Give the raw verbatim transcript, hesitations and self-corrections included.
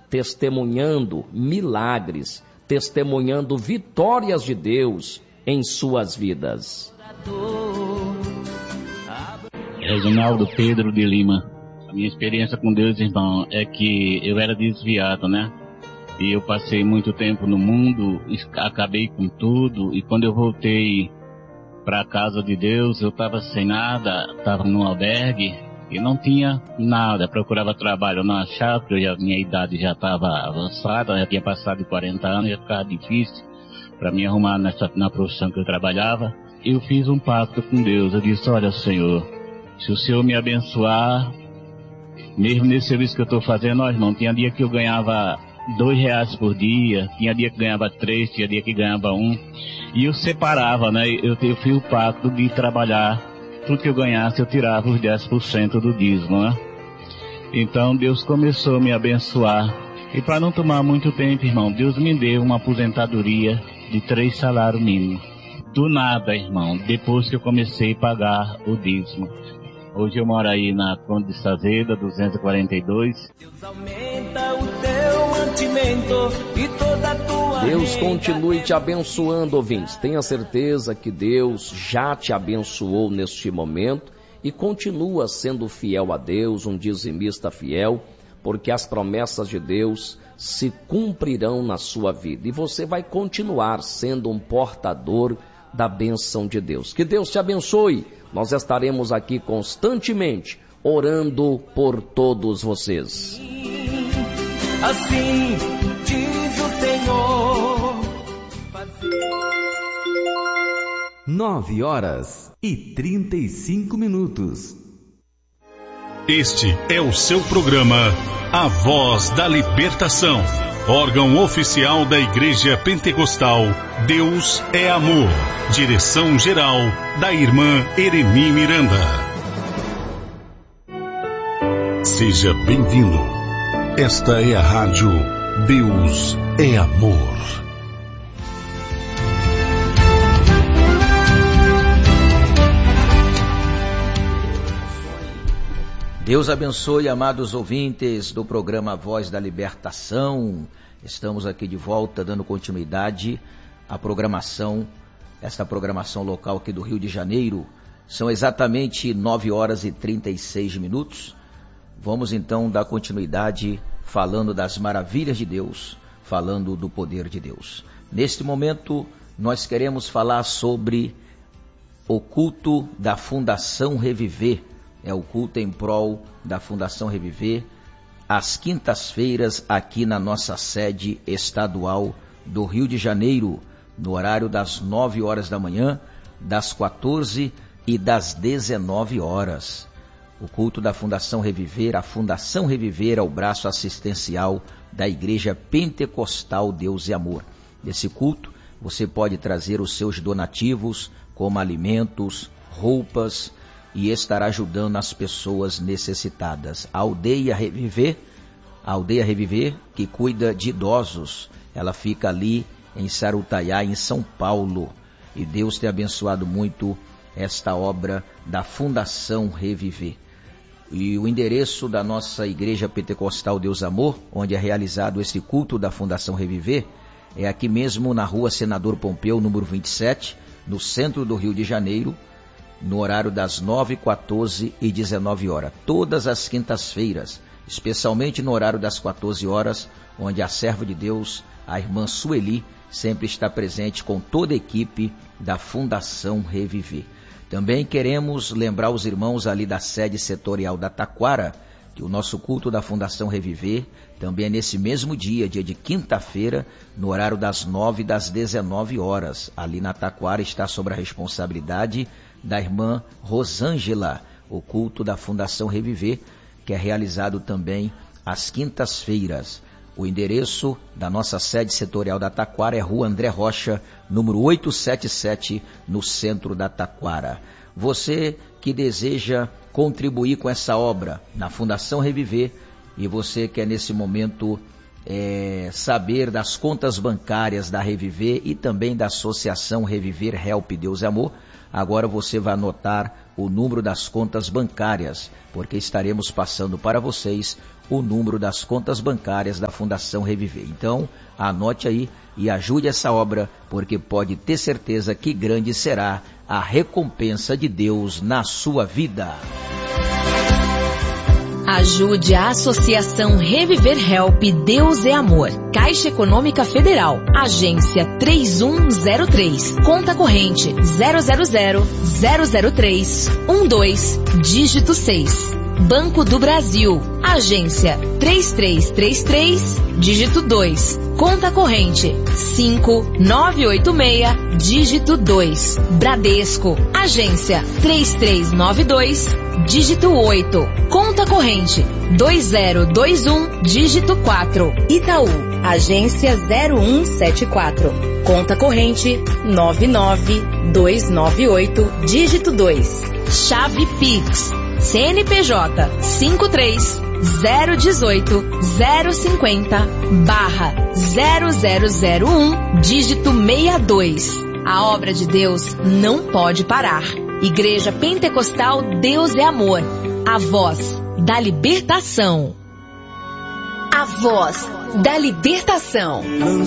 testemunhando milagres, testemunhando vitórias de Deus em suas vidas. Reginaldo Pedro de Lima. A minha experiência com Deus, irmão, é que eu era desviado, né? E eu passei muito tempo no mundo, acabei com tudo, e quando eu voltei para a casa de Deus, eu estava sem nada, estava num albergue e não tinha nada. Procurava trabalho, eu não achava, porque a minha idade já estava avançada, já tinha passado de quarenta anos, já ficava difícil para me arrumar nessa, na profissão que eu trabalhava. Eu fiz um pacto com Deus, eu disse, olha, Senhor, se o Senhor me abençoar, mesmo nesse serviço que eu estou fazendo, ó, irmão, tinha dia que eu ganhava dois reais por dia, tinha dia que ganhava três, tinha dia que ganhava um, e eu separava, né, eu, eu fiz o pacto de trabalhar, tudo que eu ganhasse eu tirava os dez por cento do dízimo, né. Então Deus começou a me abençoar, e para não tomar muito tempo, irmão, Deus me deu uma aposentadoria de três salários mínimos, do nada, irmão, depois que eu comecei a pagar o dízimo. Hoje eu moro aí na Conde de Sazeda, duzentos e quarenta e dois. Deus aumenta o teu mantimento e toda a tua Deus continue te abençoando, ouvintes. Tenha certeza que Deus já te abençoou neste momento e continua sendo fiel a Deus, um dizimista fiel, porque as promessas de Deus se cumprirão na sua vida. E você vai continuar sendo um portador da bênção de Deus. Que Deus te abençoe. Nós estaremos aqui constantemente orando por todos vocês. Assim diz o Senhor. Nove horas e trinta e cinco minutos. Este é o seu programa A Voz da Libertação, órgão oficial da Igreja Pentecostal Deus é Amor. Direção-geral da irmã Ereni Miranda. Seja bem-vindo. Esta é a rádio Deus é Amor. Deus abençoe, amados ouvintes do programa Voz da Libertação. Estamos aqui de volta dando continuidade à programação, esta programação local aqui do Rio de Janeiro. São exatamente nove horas e trinta e seis minutos. Vamos então dar continuidade falando das maravilhas de Deus, falando do poder de Deus. Neste momento, nós queremos falar sobre o culto da Fundação Reviver. É o culto em prol da Fundação Reviver, às quintas-feiras, aqui na nossa sede estadual do Rio de Janeiro, no horário das nove horas da manhã, das quatorze e das dezenove horas. O culto da Fundação Reviver, a Fundação Reviver é o braço assistencial da Igreja Pentecostal Deus e Amor. Nesse culto, você pode trazer os seus donativos, como alimentos, roupas, e estará ajudando as pessoas necessitadas. A Aldeia Reviver, a Aldeia Reviver, que cuida de idosos, ela fica ali em Sarutaiá, em São Paulo. E Deus tem abençoado muito esta obra da Fundação Reviver. E o endereço da nossa Igreja Pentecostal Deus Amor, onde é realizado esse culto da Fundação Reviver, é aqui mesmo na rua Senador Pompeu, número vinte e sete, no centro do Rio de Janeiro, no horário das nove, quatorze e dezenove horas, todas as quintas-feiras, especialmente no horário das quatorze horas, onde a serva de Deus, a irmã Sueli, sempre está presente com toda a equipe da Fundação Reviver. Também queremos lembrar os irmãos ali da sede setorial da Taquara, que o nosso culto da Fundação Reviver também é nesse mesmo dia, dia de quinta-feira, no horário das nove e das dezenove horas. Ali na Taquara está sob a responsabilidade da irmã Rosângela, o culto da Fundação Reviver, que é realizado também às quintas-feiras. O endereço da nossa sede setorial da Taquara é Rua André Rocha, número oitocentos e setenta e sete, no centro da Taquara. Você que deseja contribuir com essa obra na Fundação Reviver e você quer nesse momento é, saber das contas bancárias da Reviver e também da Associação Reviver Help Deus e Amor, agora você vai anotar o número das contas bancárias, porque estaremos passando para vocês o número das contas bancárias da Fundação Reviver. Então, anote aí e ajude essa obra, porque pode ter certeza que grande será a recompensa de Deus na sua vida. Ajude a Associação Reviver Help Deus é Amor. Caixa Econômica Federal. Agência três um zero três. Conta corrente zero zero zero zero zero três um dois, dígito seis. Banco do Brasil. Agência três três três três, dígito dois. Conta corrente cinco nove oito seis, dígito dois. Bradesco. Agência três três nove dois, dígito oito. Conta corrente dois zero dois um, dígito quatro. Itaú. Agência zero um sete quatro. Conta corrente nove nove dois nove oito, dígito dois. Chave Pix. C N P J cinco três zero um oito zero cinquenta barra zero zero zero um, dígito sessenta e dois. A obra de Deus não pode parar. Igreja Pentecostal Deus é Amor. A voz da libertação. A voz da libertação.